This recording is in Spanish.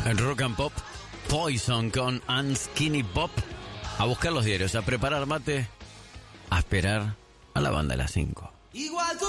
Rock and Pop, Poison con Unskinny Pop. A buscar los diarios, a preparar mate, a esperar a la banda de las 5. Igual tú